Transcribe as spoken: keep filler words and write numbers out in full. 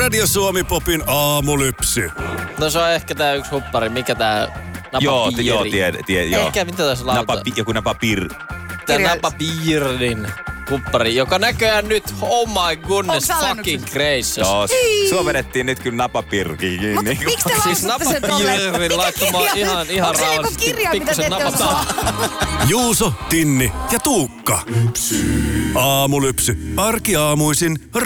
Radio Suomi Popin aamulypsy. No se on ehkä tää yksi huppari. Mikä tää napapiiri? Joo, t- joo, tied, tied, joo. Ehkä, mitä tässä lauta? Napa, joku napapir. Tää napapiirin huppari, joka näköjään nyt, oh my goodness, fucking gracious. Joo, sua vedettiin nyt kyllä napapirkiin kiinni. Mut miksi te Siis lausutte sen tolleen? napapiirin laittamaan ihan, ihan Onko se joku rauhallisesti. kirja, mitä te ette osaa? Juuso, Tinni ja Tuukka. Aamulypsy. Arkiaamuisin